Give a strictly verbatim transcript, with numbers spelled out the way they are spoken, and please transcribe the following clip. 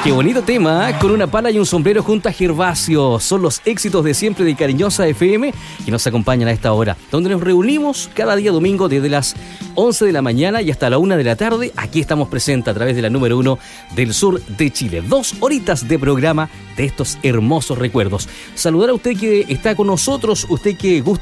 Qué bonito tema, ¿eh? Con una pala y un sombrero junto a Gervasio. Son los éxitos de siempre de Cariñosa F M que nos acompañan a esta hora, donde nos reunimos cada día domingo desde las once de la mañana y hasta la una de la tarde. Aquí estamos presentes a través de la número uno del sur de Chile. Dos horitas de programa de estos hermosos recuerdos. Saludar a usted que está con nosotros, usted que gusta